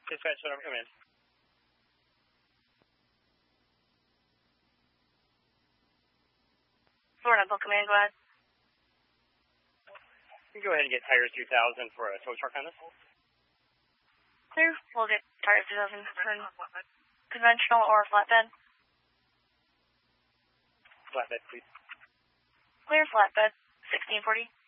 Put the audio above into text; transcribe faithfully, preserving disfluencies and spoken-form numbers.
Dispatch, whatever, come in. Florida Command, go ahead. You can go ahead and get tires two thousand for a tow truck on this. Clear. We'll get tires two thousand for conventional or flatbed. Flatbed, please. Clear flatbed, sixteen forty.